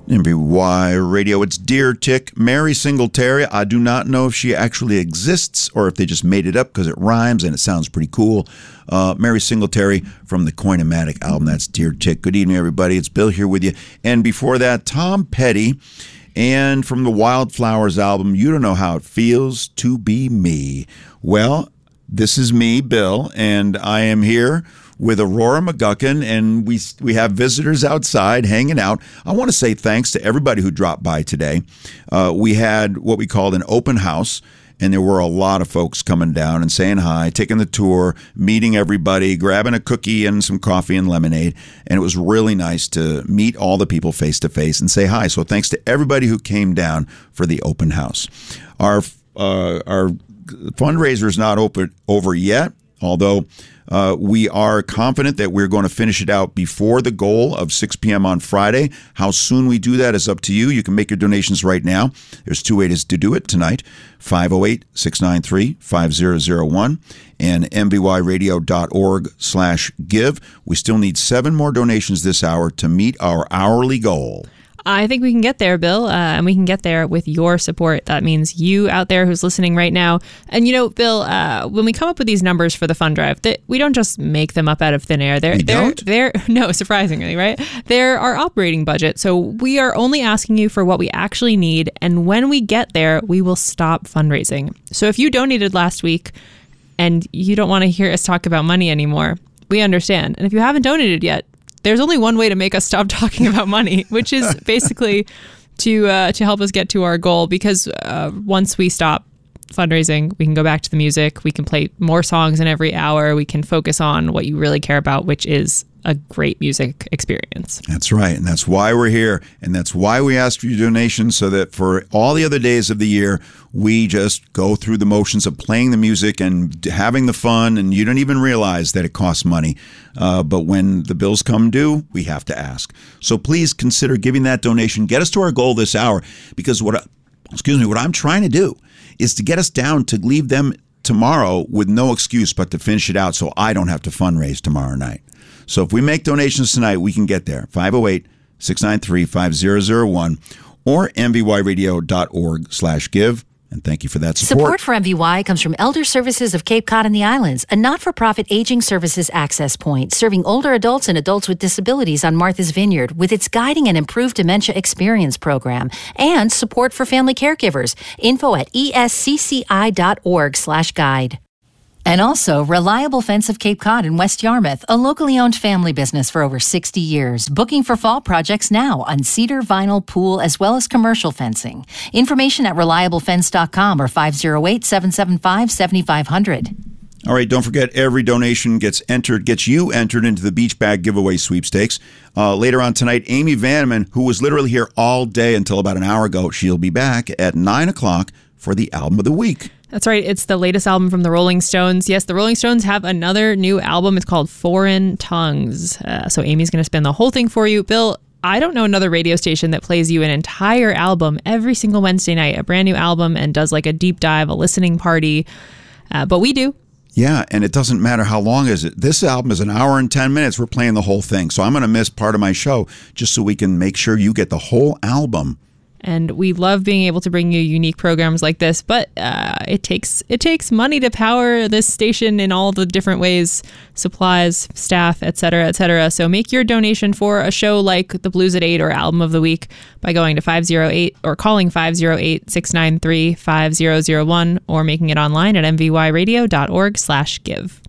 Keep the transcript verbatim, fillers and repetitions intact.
M V Y Radio. It's Dear Tick, Mary Singletary. I do not know if she actually exists or if they just made it up because it rhymes and it sounds pretty cool. Uh, Mary Singletary from the Coin-O-Matic album. That's Dear Tick. Good evening, everybody. It's Bill here with you. And before that, Tom Petty. And from the Wildflowers album, You Don't Know How It Feels to Be Me. Well, this is me, Bill, and I am here with Aurora McGuckin, and we we have visitors outside hanging out. I want to say thanks to everybody who dropped by today. Uh, we had what we called an open house, and there were a lot of folks coming down and saying hi, taking the tour, meeting everybody, grabbing a cookie and some coffee and lemonade, and it was really nice to meet all the people face-to-face and say hi. So thanks to everybody who came down for the open house. Our, uh, our fundraiser is not open, over yet, although Uh, we are confident that we're going to finish it out before the goal of six p.m. on Friday. How soon we do that is up to you. You can make your donations right now. There's two ways to do it tonight, five oh eight, six nine three, five oh oh one and m v y radio dot org slash give. We still need seven more donations this hour to meet our hourly goal. I think we can get there, Bill, uh, and we can get there with your support. That means you out there who's listening right now. And, you know, Bill, uh, when we come up with these numbers for the fund drive, they, we don't just make them up out of thin air. They're, you they're, don't? They're, no, surprisingly, right? They're our operating budget. So we are only asking you for what we actually need. And when we get there, we will stop fundraising. So if you donated last week and you don't want to hear us talk about money anymore, we understand. And if you haven't donated yet, there's only one way to make us stop talking about money, which is basically to uh, to help us get to our goal. Because uh, once we stop fundraising, we can go back to the music. We can play more songs in every hour. We can focus on what you really care about, which is a great music experience. That's right. And that's why we're here. And that's why we ask for your donations, so that for all the other days of the year, we just go through the motions of playing the music and having the fun. And you don't even realize that it costs money. Uh, but when the bills come due, we have to ask. So please consider giving that donation. Get us to our goal this hour. Because what, I, excuse me, what I'm trying to do is to get us down to leave them tomorrow with no excuse but to finish it out, so I don't have to fundraise tomorrow night. So if we make donations tonight, we can get there. five oh eight, six nine three, five oh oh one or m v y radio dot org slash give. And thank you for that support. Support for M V Y comes from Elder Services of Cape Cod and the Islands, a not-for-profit aging services access point serving older adults and adults with disabilities on Martha's Vineyard with its Guiding and Improved Dementia Experience program, and support for family caregivers. Info at e s c c i dot org slash guide. And also, Reliable Fence of Cape Cod in West Yarmouth, a locally owned family business for over sixty years. Booking for fall projects now on cedar, vinyl, pool, as well as commercial fencing. Information at reliable fence dot com or five oh eight, seven seven five, seven five zero zero. All right, don't forget, every donation gets entered, gets you entered into the Beach Bag Giveaway sweepstakes. Uh, later on tonight, Amy Vanneman, who was literally here all day until about an hour ago, she'll be back at nine o'clock for the Album of the Week. That's right. It's the latest album from the Rolling Stones. Yes, the Rolling Stones have another new album. It's called Foreign Tongues. Uh, so Amy's going to spin the whole thing for you. Bill, I don't know another radio station that plays you an entire album every single Wednesday night, a brand new album, and does like a deep dive, a listening party. Uh, but we do. Yeah, and it doesn't matter how long is it. This album is an hour and ten minutes. We're playing the whole thing. So I'm going to miss part of my show just so we can make sure you get the whole album. And we love being able to bring you unique programs like this, but uh, it takes it takes money to power this station in all the different ways, supplies, staff, et cetera, et cetera. So make your donation for a show like The Blues at eight or Album of the Week by going to five oh eight or calling five oh eight, six nine three, five oh oh one or making it online at m v y radio dot org slash give.